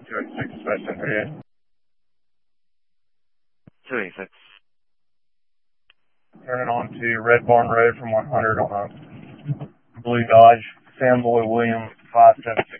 286 West End area. 286. Turning on to Red Barn Road from 100 on a blue Dodge Fanboy William 576.